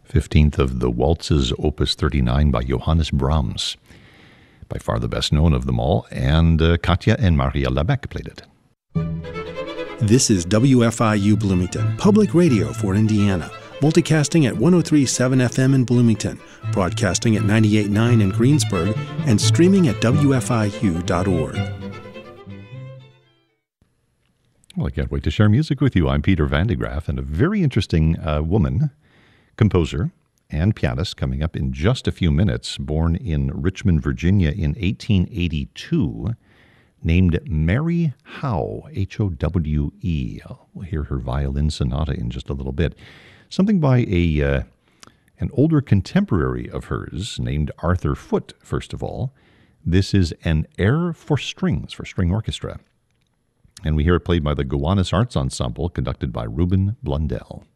15th of the Waltzes, Opus 39 by Johannes Brahms. By far the best known of them all, and Katja and Maria Labec played it. This is WFIU Bloomington, public radio for Indiana, multicasting at 103.7 FM in Bloomington, broadcasting at 98.9 in Greensburg, and streaming at WFIU.org. Well, I can't wait to share music with you. I'm Peter Van de Graaff, and a very interesting woman, composer and pianist, coming up in just a few minutes, born in Richmond, Virginia in 1882, named Mary Howe, H-O-W-E. We'll hear her violin sonata in just a little bit. Something by an older contemporary of hers named Arthur Foote, first of all. This is an air for strings, for string orchestra. And we hear it played by the Gowanus Arts Ensemble, conducted by Reuben Blundell.